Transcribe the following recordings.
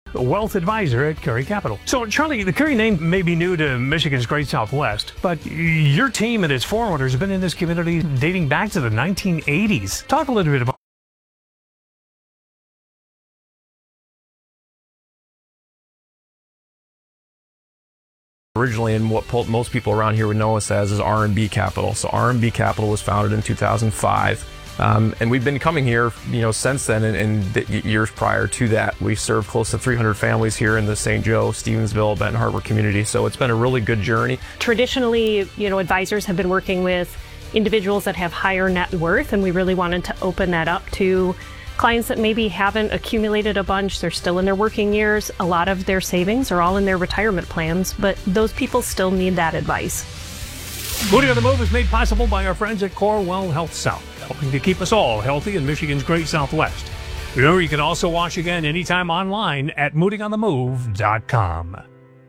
wealth advisor at Curry Capital. So, Charlie, the Curry name may be new to Michigan's Great Southwest, but your team and its forerunners have been in this community dating back to the 1980s. Talk a little bit about originally, and what most people around here would know us as is R&B Capital. So R&B Capital was founded in 2005. And we've been coming here, since then, and the years prior to that. We've served close to 300 families here in the St. Joe, Stevensville, Benton Harbor community. So it's been a really good journey. Traditionally, advisors have been working with individuals that have higher net worth, and we really wanted to open that up to clients that maybe haven't accumulated a bunch. They're still in their working years. A lot of their savings are all in their retirement plans, but those people still need that advice. Mooting on the Move is made possible by our friends at Corewell Health South, helping to keep us all healthy in Michigan's Great Southwest. Remember, you can also watch again anytime online at mootingonthemove.com.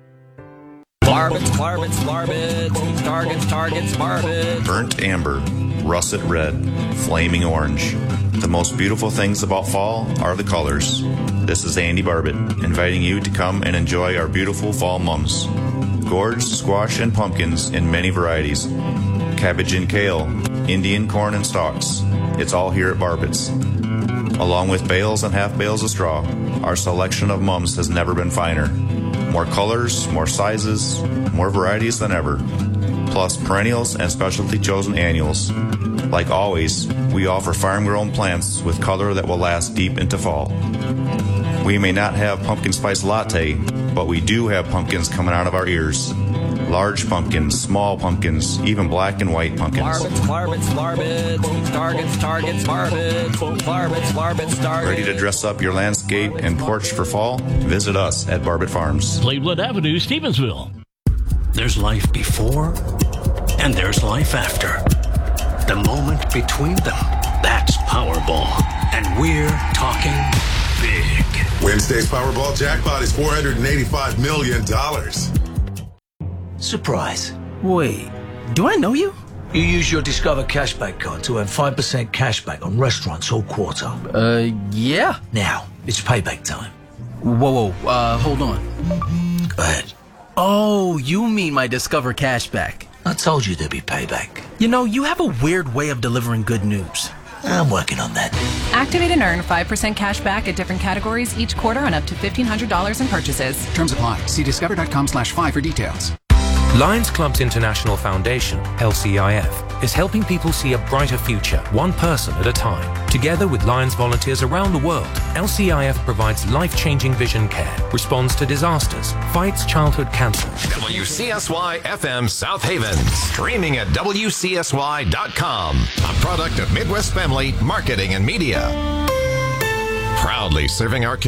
Barbets, targets, barbets. Burnt amber, russet red, flaming orange. The most beautiful things about fall are the colors. This is Andy Barbet, inviting you to come and enjoy our beautiful fall mums. Gourds, squash, and pumpkins in many varieties. Cabbage and kale, Indian corn and stalks. It's all here at Barbet's. Along with bales and half bales of straw, our selection of mums has never been finer. More colors, more sizes, more varieties than ever. Plus perennials and specialty chosen annuals. Like always, we offer farm-grown plants with color that will last deep into fall. We may not have pumpkin spice latte, but we do have pumpkins coming out of our ears. Large pumpkins, small pumpkins, even black and white pumpkins. Barbets, targets. Ready to dress up your landscape and porch for fall? Visit us at Barbet Farms. Cleveland Avenue, Stevensville. There's life before and there's life after. The moment between them, that's Powerball. And we're talking big. Wednesday's Powerball jackpot is $485 million. Surprise. Wait, do I know you? You use your Discover Cashback card to earn 5% cashback on restaurants all quarter. Yeah. Now, it's payback time. Whoa, hold on. Go ahead. Oh, you mean my Discover Cashback. I told you there'd be payback. You have a weird way of delivering good news. I'm working on that. Activate and earn 5% cash back at different categories each quarter on up to $1,500 in purchases. Terms apply. See discover.com/5 for details. Lions Clubs International Foundation, LCIF, is helping people see a brighter future, one person at a time. Together with Lions volunteers around the world, LCIF provides life-changing vision care, responds to disasters, fights childhood cancer. WCSY FM South Haven, streaming at WCSY.com, a product of Midwest Family Marketing and Media. Proudly serving our community.